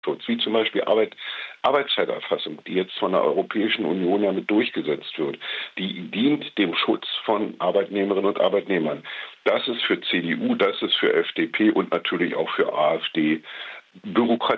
Schutz, wie zum Beispiel Arbeitszeiterfassung, die jetzt von der Europäischen Union ja mit durchgesetzt wird, die dient dem Schutz von Arbeitnehmerinnen und Arbeitnehmern. Das ist für CDU, das ist für FDP und natürlich auch für AfD Bürokratie.